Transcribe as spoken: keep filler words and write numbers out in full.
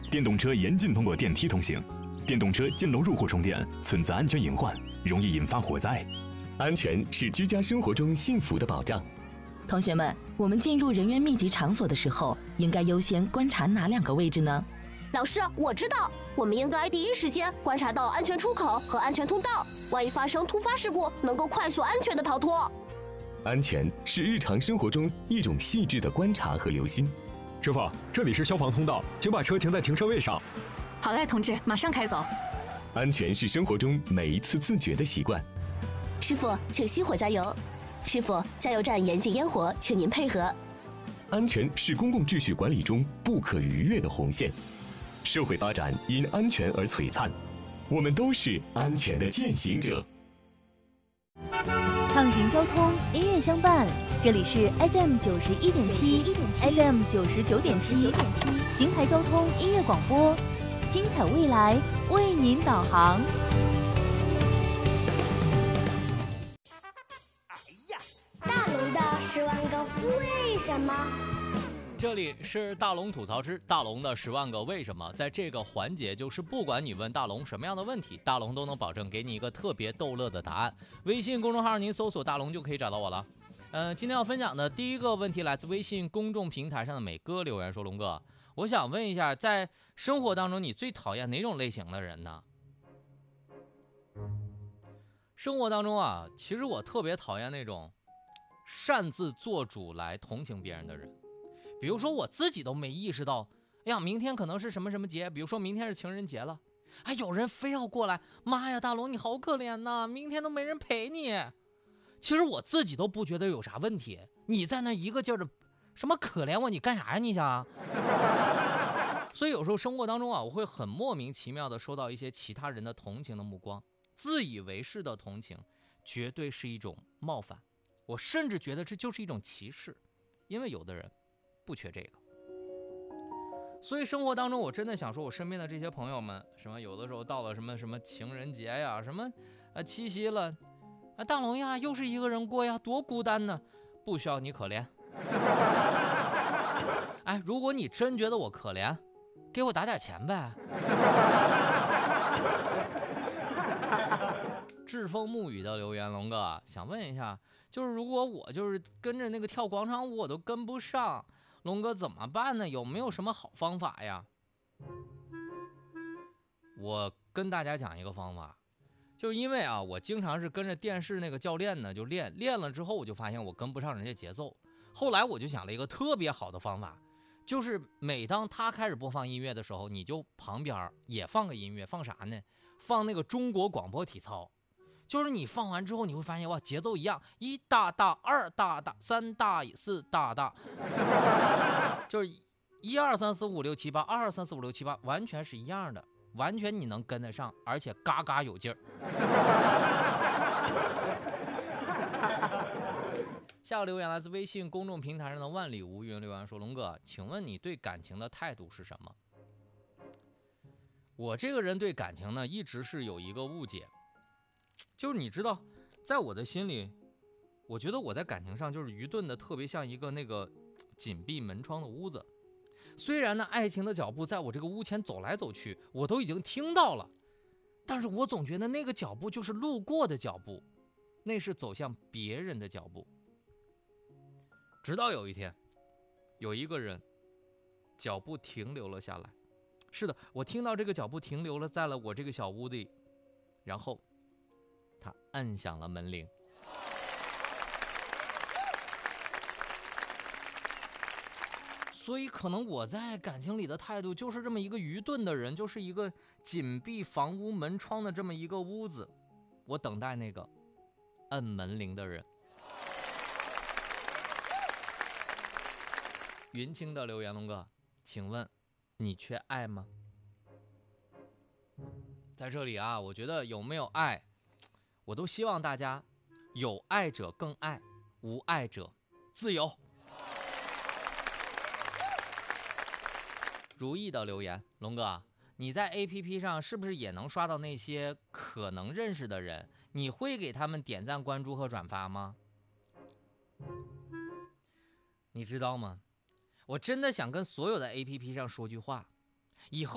电动车严禁通过电梯通行，电动车进楼入户充电存在安全隐患，容易引发火灾。 安全是居家生活中幸福的保障。 同学们，我们进入人员密集场所的时候，应该优先观察哪两个位置呢？ 老师，我知道，我们应该第一时间观察到安全出口和安全通道，万一发生突发事故，能够快速安全的逃脱。 安全是日常生活中一种细致的观察和留心。 师傅，这里是消防通道，请把车停在停车位上。 好嘞，同志，马上开走。 安全是生活中每一次自觉的习惯。 师傅，请熄火加油。师傅，加油站严禁烟火，请您配合。 安全是公共秩序管理中不可逾越的红线。社会发展因安全而璀璨，我们都是安全的践行者。 畅行交通，音乐相伴，这里是 F M 九十一点七 ，F M 九十九点七，邢台交通音乐广播，精彩未来为您导航。 大龙的十万个为什么？ 这里是大龙吐槽之大龙的十万个为什么。在这个环节，就是不管你问大龙什么样的问题，大龙都能保证给你一个特别逗乐的答案。微信公众号您搜索大龙就可以找到我了。呃，今天要分享的第一个问题来自微信公众平台上的美哥留言说，龙哥，我想问一下，在生活当中你最讨厌哪种类型的人呢？生活当中啊，其实我特别讨厌那种擅自做主来同情别人的人。比如说我自己都没意识到，哎呀，明天可能是什么什么节，比如说明天是情人节了，哎，有人非要过来，妈呀，大龙你好可怜呐，明天都没人陪你。其实我自己都不觉得有啥问题，你在那一个劲儿的什么可怜我，你干啥呀你想？所以有时候生活当中啊，我会很莫名其妙的收到一些其他人的同情的目光，自以为是的同情，绝对是一种冒犯，我甚至觉得这就是一种歧视，因为有的人不缺这个。所以生活当中我真的想说，我身边的这些朋友们，什么有的时候到了什么什么情人节呀，什么呃七夕了啊，大龙呀又是一个人过呀，多孤单呢，不需要你可怜。哎，如果你真觉得我可怜，给我打点钱呗。栉风沐雨的留言，龙哥想问一下，就是如果我就是跟着那个跳广场舞我都跟不上，龙哥怎么办呢？有没有什么好方法呀？我跟大家讲一个方法，就因为啊，我经常是跟着电视那个教练呢就练，练了之后我就发现我跟不上人家节奏，后来我就想了一个特别好的方法，就是每当他开始播放音乐的时候，你就旁边也放个音乐，放啥呢？放那个中国广播体操。就是你放完之后，你会发现哇，节奏一样，一大大，二大大，三大四大大，就是一二三四五六七八，二二三四五六七八，完全是一样的，完全你能跟得上，而且嘎嘎有劲儿。下个留言来自微信公众平台上的万里无云留言说，龙哥，请问你对感情的态度是什么？我这个人对感情呢，一直是有一个误解。就是你知道，在我的心里，我觉得我在感情上就是愚钝的，特别像一个那个紧闭门窗的屋子。虽然呢，爱情的脚步在我这个屋前走来走去，我都已经听到了，但是我总觉得那个脚步就是路过的脚步，那是走向别人的脚步。直到有一天，有一个人脚步停留了下来。是的，我听到这个脚步停留了在了我这个小屋里，然后他按响了门铃。所以可能我在感情里的态度就是这么一个愚钝的人，就是一个紧闭房屋门窗的这么一个屋子，我等待那个按门铃的人。云清的留言，龙哥，请问你缺爱吗？在这里啊，我觉得有没有爱，我都希望大家有爱者更爱，无爱者自由。如意的留言，龙哥，你在 A P P 上是不是也能刷到那些可能认识的人？你会给他们点赞、关注和转发吗？你知道吗？我真的想跟所有的 A P P 上说句话，以后